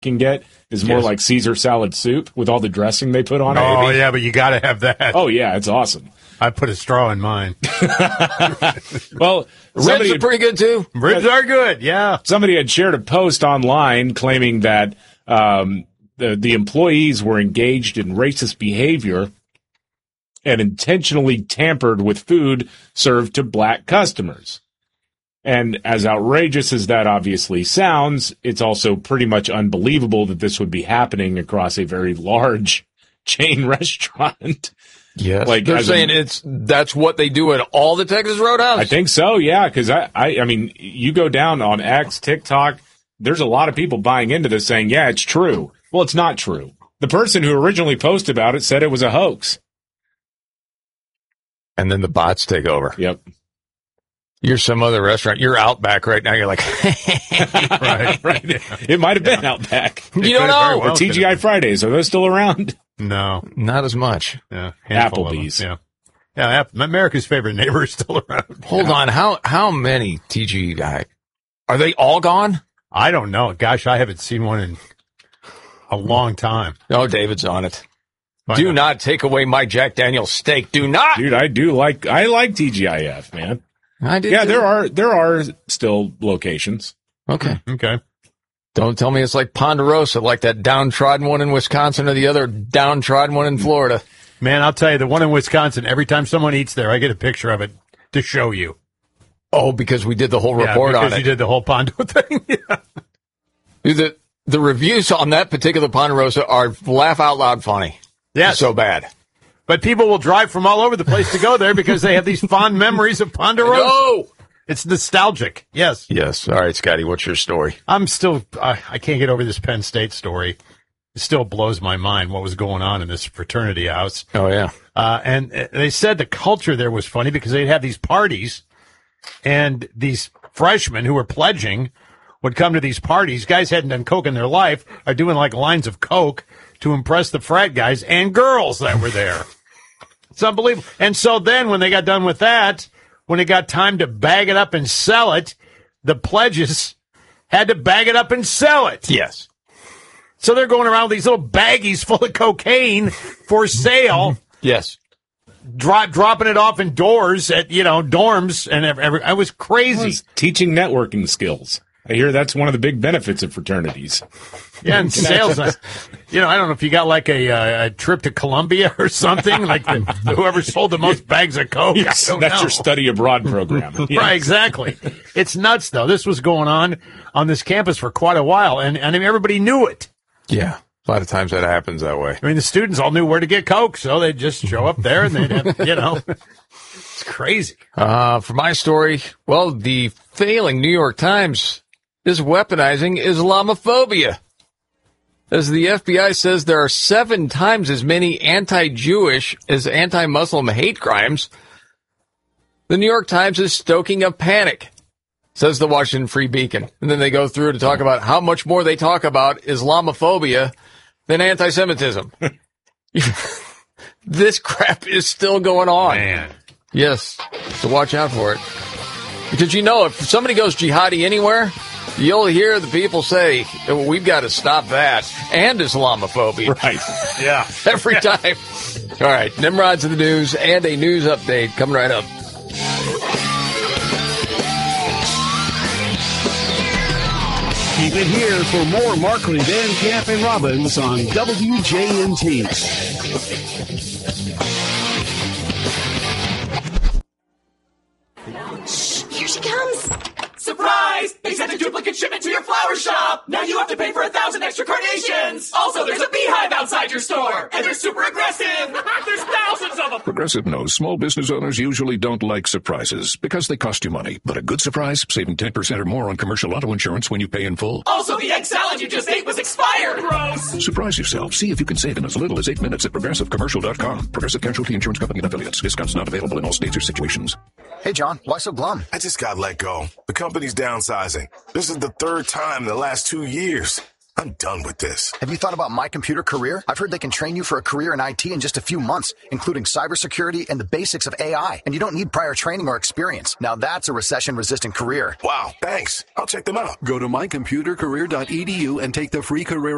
can get is more like Caesar salad soup with all the dressing they put on it. Oh, yeah, but you got to have that. Oh, yeah, it's awesome. I put a straw in mine. Well, ribs are pretty good, too. Ribs are good, yeah. Somebody had shared a post online claiming that the employees were engaged in racist behavior and intentionally tampered with food served to black customers. And as outrageous as that obviously sounds, it's also pretty much unbelievable that this would be happening across a very large chain restaurant. Yes, like they're saying that's what they do at all the Texas Roadhouse. I think so, yeah, because I mean, you go down on X, TikTok, there's a lot of people buying into this saying, yeah, it's true. Well, it's not true. The person who originally posted about it said it was a hoax. And then the bots take over. Yep. You're some other restaurant. You're Outback right now. You're like, right. It might have been Outback. You don't know. Or TGI Fridays. Are those still around? No. Not as much. Yeah. Applebee's. Yeah, America's favorite neighbor is still around. Hold on. How many TGI? Are they all gone? I don't know. Gosh, I haven't seen one in a long time. Oh, David's on it. Do not take away my Jack Daniel's steak. Do not. Dude, I like TGIF, man. I did. Yeah, there are still locations. Okay. Don't tell me it's like Ponderosa, like that downtrodden one in Wisconsin or the other downtrodden one in Florida. Man, I'll tell you, the one in Wisconsin, every time someone eats there, I get a picture of it to show you. Oh, because we did the whole report on it. Because you did the whole Pondo thing. Yeah. The reviews on that particular Ponderosa are laugh out loud funny. Yeah. So bad. But people will drive from all over the place to go there because they have these fond memories of Ponderosa. No! It's nostalgic. Yes. Yes. All right, Scotty, what's your story? I'm still, I can't get over this Penn State story. It still blows my mind what was going on in this fraternity house. Oh, yeah. And they said the culture there was funny because they'd have these parties and these freshmen who were pledging would come to these parties. Guys hadn't done coke in their life, are doing like lines of coke to impress the frat guys and girls that were there. It's unbelievable. And so then when they got done with that, when it got time to bag it up and sell it, the pledges had to bag it up and sell it. Yes. So they're going around with these little baggies full of cocaine for sale. Yes. Dropping it off in doors at, dorms. And I was crazy. Well, it's teaching networking skills. I hear that's one of the big benefits of fraternities. Yeah, and sales. I don't know if you got like a trip to Colombia or something, like whoever sold the most bags of coke. Yes, that's your study abroad program. Yes. Right, exactly. It's nuts, though. This was going on this campus for quite a while, and I mean, everybody knew it. Yeah, a lot of times that happens that way. I mean, the students all knew where to get coke, so they'd just show up there, and they'd have, it's crazy. For my story, well, the failing New York Times is weaponizing Islamophobia. As the FBI says, there are 7 times as many anti-Jewish as anti-Muslim hate crimes. The New York Times is stoking a panic, says the Washington Free Beacon. And then they go through to talk about how much more they talk about Islamophobia than anti-Semitism. This crap is still going on. Man. Yes, so watch out for it. Because if somebody goes jihadi anywhere, you'll hear the people say, we've got to stop that and Islamophobia. Right. Yeah. Every time. All right. Nimrod's in the news and a news update coming right up. Keep it here for more Markley, Van Camp, and Robbins on WJNT. Here she comes. Surprise! They sent a duplicate shipment to your flower shop. Now you have to pay for 1,000 extra carnations. Also, there's a beehive outside your store. And they're super aggressive. There's thousands of them. Progressive knows small business owners usually don't like surprises because they cost you money. But a good surprise, saving 10% or more on commercial auto insurance when you pay in full. Also, the egg salad you just ate was expired. Gross. Surprise yourself. See if you can save in as little as 8 minutes at ProgressiveCommercial.com. Progressive Casualty Insurance Company and Affiliates. Discounts not available in all states or situations. Hey, John, why so glum? I just got let go. The company's downsizing. This is the 3rd time in the last 2 years. I'm done with this. Have you thought about My Computer Career? I've heard they can train you for a career in IT in just a few months, including cybersecurity and the basics of AI. And you don't need prior training or experience. Now that's a recession-resistant career. Wow, thanks. I'll check them out. Go to mycomputercareer.edu and take the free career